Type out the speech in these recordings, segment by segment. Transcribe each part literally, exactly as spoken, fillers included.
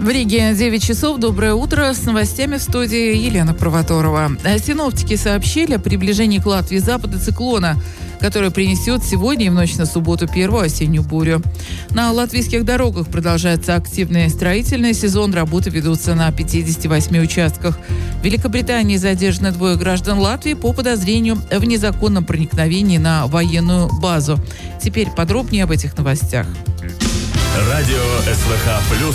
В Риге девять часов. Доброе утро. С новостями в студии Елена Провоторова. Синоптики сообщили о приближении к Латвии запада циклона, который принесет сегодня и в ночь на субботу первую осеннюю бурю. На латвийских дорогах продолжается активный строительный сезон. Работы ведутся на пятидесяти восьми участках. В Великобритании задержаны двое граждан Латвии по подозрению в незаконном проникновении на военную базу. Теперь подробнее об этих новостях. Радио СВХ плюс.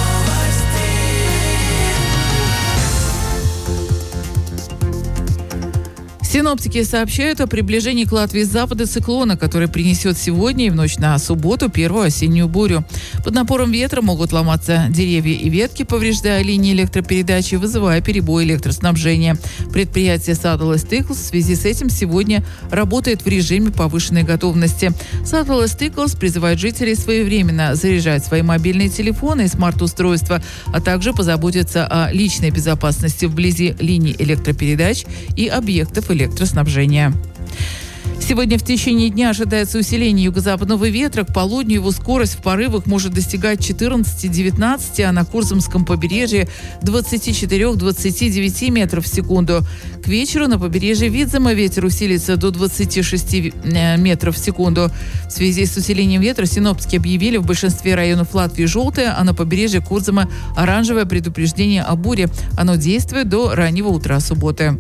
Синоптики сообщают о приближении к Латвии с запада циклона, который принесет сегодня и в ночь на субботу первую осеннюю бурю. Под напором ветра могут ломаться деревья и ветки, повреждая линии электропередачи, вызывая перебои электроснабжения. Предприятие Саделес Тиклс в связи с этим сегодня работает в режиме повышенной готовности. Саделес Тиклс призывает жителей своевременно заряжать свои мобильные телефоны и смарт-устройства, а также позаботиться о личной безопасности вблизи линий электропередач и объектов электроснабжения. электроснабжения. Сегодня в течение дня ожидается усиление юго-западного ветра. К полудню его скорость в порывах может достигать четырнадцати-девятнадцати, а на Курзамском побережье двадцати четырёх - двадцати девяти метров в секунду. К вечеру на побережье Видзема ветер усилится до двадцати шести метров в секунду. В связи с усилением ветра синоптики объявили в большинстве районов Латвии желтое, а на побережье Курзама оранжевое предупреждение о буре. Оно действует до раннего утра субботы.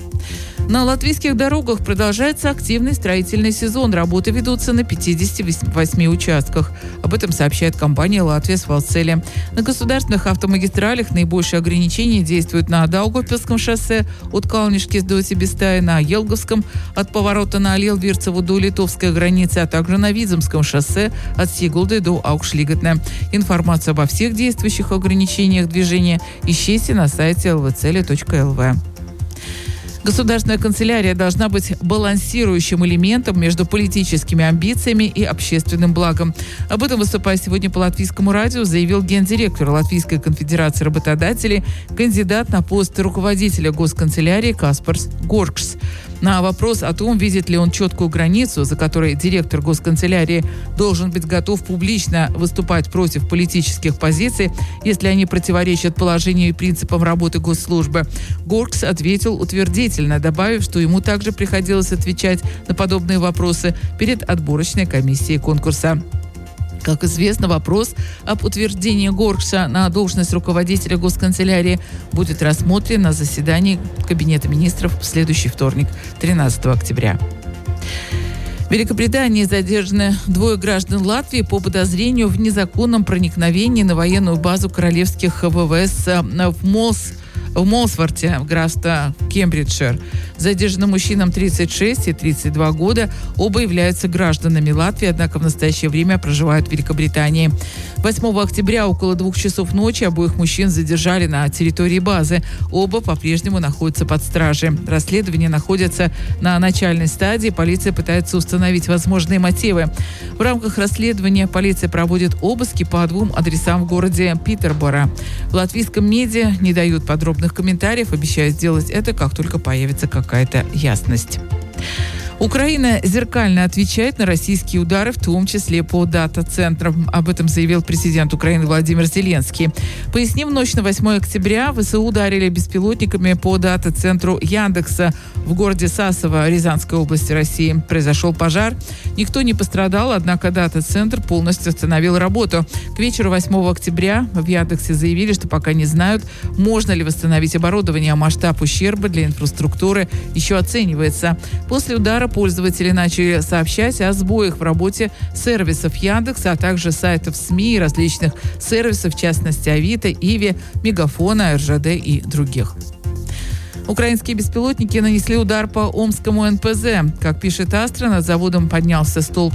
На латвийских дорогах продолжается активный строительный сезон. Работы ведутся на пятидесяти восьми участках. Об этом сообщает компания «Латвия Свалцели». На государственных автомагистралях наибольшие ограничения действуют на Даугавпилском шоссе от Калнишки до Сибистая, на Елговском от поворота на Лелвирцеву до литовской границы, а также на Видземском шоссе от Сигулды до Аукшлиготне. Информацию обо всех действующих ограничениях движения ищите на сайте эл ви цели точка эл ви. Государственная канцелярия должна быть балансирующим элементом между политическими амбициями и общественным благом. Об этом, выступая сегодня по Латвийскому радио, заявил гендиректор Латвийской конфедерации работодателей, кандидат на пост руководителя госканцелярии Каспарс Горкшс. На вопрос о том, видит ли он четкую границу, за которой директор госканцелярии должен быть готов публично выступать против политических позиций, если они противоречат положению и принципам работы госслужбы, Горкшс ответил утвердительно, добавив, что ему также приходилось отвечать на подобные вопросы перед отборочной комиссией конкурса. Как известно, вопрос об утверждении Горкша на должность руководителя госканцелярии будет рассмотрен на заседании Кабинета министров в следующий вторник, тринадцатого октября. В Великобритании задержаны двое граждан Латвии по подозрению в незаконном проникновении на военную базу королевских ВВС в Молс. В Молсворте, в графстве Кембриджшир. Задержанным мужчинам тридцать шесть и тридцать два года. Оба являются гражданами Латвии, однако в настоящее время проживают в Великобритании. восьмого октября около двух часов ночи обоих мужчин задержали на территории базы. Оба по-прежнему находятся под стражей. Расследование находится на начальной стадии. Полиция пытается установить возможные мотивы. В рамках расследования полиция проводит обыски по двум адресам в городе Питерборо. В латвийском медиа не дают подробных комментариев, обещают сделать это, как только появится какая-то ясность. Украина зеркально отвечает на российские удары, в том числе по дата-центрам. Об этом заявил президент Украины Владимир Зеленский. Пояснив, в ночь на восьмое октября ВСУ ударили беспилотниками по дата-центру Яндекса в городе Сасово Рязанской области России. Произошел пожар. Никто не пострадал, однако дата-центр полностью остановил работу. К вечеру восьмого октября в Яндексе заявили, что пока не знают, можно ли восстановить оборудование, а масштаб ущерба для инфраструктуры еще оценивается. После удара пользователи начали сообщать о сбоях в работе сервисов Яндекса, а также сайтов СМИ и различных сервисов, в частности Авито, Иви, Мегафона, эр жэ дэ и других. Украинские беспилотники нанесли удар по Омскому эн пэ зэ. Как пишет Астра, над заводом поднялся столб